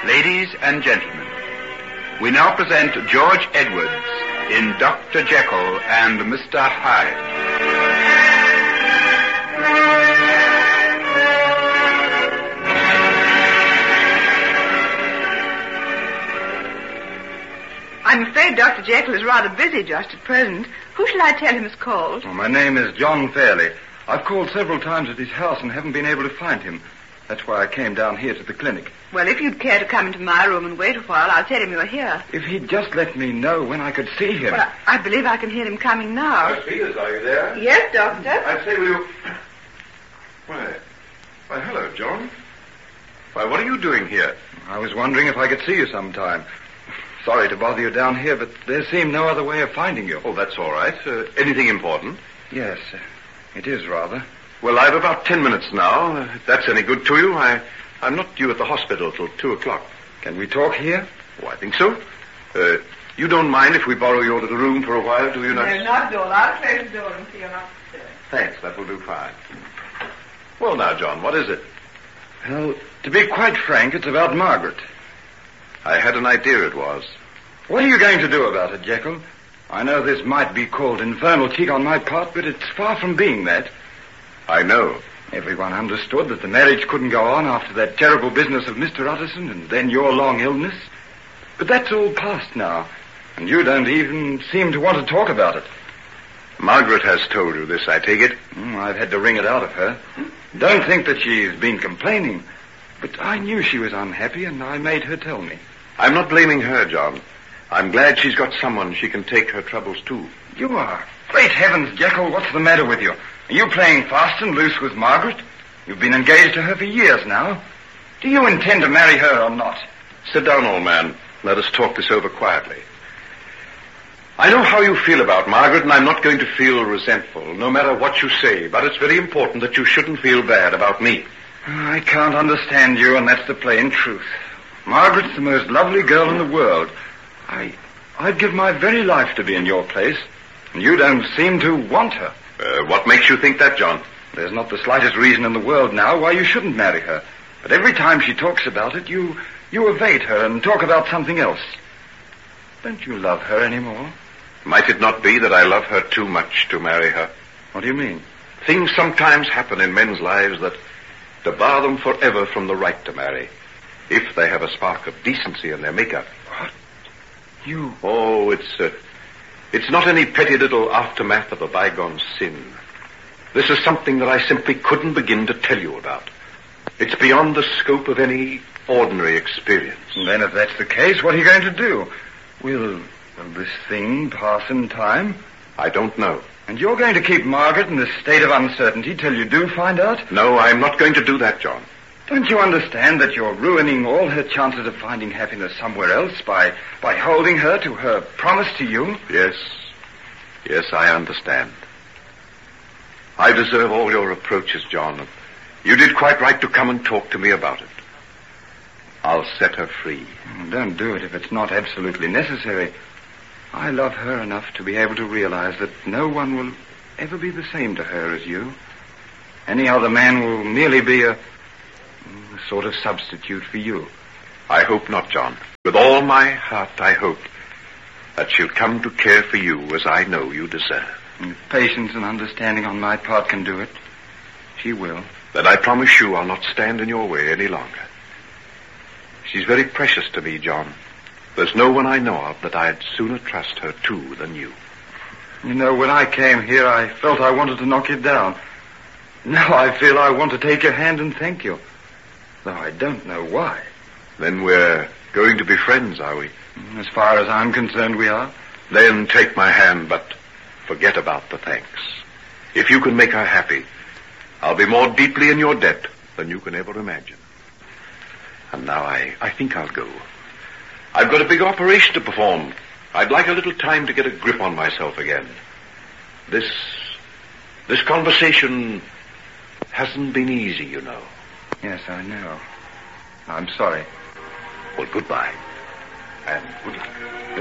Ladies and gentlemen, we now present George Edwards in Dr. Jekyll and Mr. Hyde. I'm afraid Dr. Jekyll is rather busy just at present. Who shall I tell him has called? Well, my name is John Fairley. I've called several times at his house and haven't been able to find him. That's why I came down here to the clinic. Well, if you'd care to come into my room and wait a while, I'll tell him you're here. If he'd just let me know when I could see him. Well, I believe I can hear him coming now. Nurse Peters, are you there? Yes, Doctor. I say, will you... Why, hello, John. Why, what are you doing here? I was wondering if I could see you sometime. Sorry to bother you down here, but there seemed no other way of finding you. Oh, that's all right. Anything important? Yes, it is rather. Well, I've about 10 minutes now. If that's any good to you, I'm not due at the hospital till 2 o'clock. Can we talk here? Oh, I think so. You don't mind if we borrow your little room for a while, do you, Nurse? No, not at all. I'll close the door and see you're not disturbed. Thanks, that will do fine. Well, now, John, what is it? Well, to be quite frank, it's about Margaret. I had an idea it was. What are you going to do about it, Jekyll? I know this might be called infernal cheek on my part, but it's far from being that. I know. Everyone understood that the marriage couldn't go on after that terrible business of Mr. Utterson and then your long illness. But that's all past now, and you don't even seem to want to talk about it. Margaret has told you this, I take it? I've had to wring it out of her. Don't think that she's been complaining, but I knew she was unhappy, and I made her tell me. I'm not blaming her, John. I'm glad she's got someone she can take her troubles to. You are. Great heavens, Jekyll, what's the matter with you? Are you playing fast and loose with Margaret? You've been engaged to her for years now. Do you intend to marry her or not? Sit down, old man. Let us talk this over quietly. I know how you feel about Margaret, and I'm not going to feel resentful, no matter what you say, but it's very important that you shouldn't feel bad about me. I can't understand you, and that's the plain truth. Margaret's the most lovely girl in the world. I'd give my very life to be in your place, and you don't seem to want her. What makes you think that, John? There's not the slightest reason in the world now why you shouldn't marry her. But every time she talks about it, you evade her and talk about something else. Don't you love her anymore? Might it not be that I love her too much to marry her? What do you mean? Things sometimes happen in men's lives that debar them forever from the right to marry, if they have a spark of decency in their makeup. What? You... Oh, it's not any petty little aftermath of a bygone sin. This is something that I simply couldn't begin to tell you about. It's beyond the scope of any ordinary experience. And then if that's the case, what are you going to do? Will this thing pass in time? I don't know. And you're going to keep Margaret in this state of uncertainty till you do find out? No, I'm not going to do that, John. Don't you understand that you're ruining all her chances of finding happiness somewhere else by holding her to her promise to you? Yes, I understand. I deserve all your reproaches, John. You did quite right to come and talk to me about it. I'll set her free. Don't do it if it's not absolutely necessary. I love her enough to be able to realize that no one will ever be the same to her as you. Any other man will merely be a sort of substitute for you. I hope not, John. With all my heart, I hope that she'll come to care for you as I know you deserve. If patience and understanding on my part can do it, she will. Then I promise you I'll not stand in your way any longer. She's very precious to me, John. There's no one I know of that I'd sooner trust her to than you. You know, when I came here, I felt I wanted to knock you down. Now I feel I want to take your hand and thank you. Though I don't know why. Then we're going to be friends, are we? As far as I'm concerned, we are. Then take my hand, but forget about the thanks. If you can make her happy, I'll be more deeply in your debt than you can ever imagine. And now I think I'll go. I've got a big operation to perform. I'd like a little time to get a grip on myself again. This conversation hasn't been easy, you know. Yes, I know. I'm sorry. Well, goodbye. And good luck.